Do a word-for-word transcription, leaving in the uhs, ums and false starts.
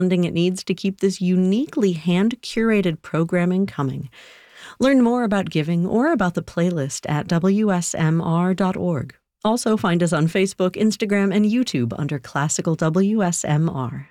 funding it needs to keep this uniquely hand-curated programming coming. Learn more about giving or about the playlist at W S M R dot org. Also find us on Facebook, Instagram, and YouTube under Classical W S M R.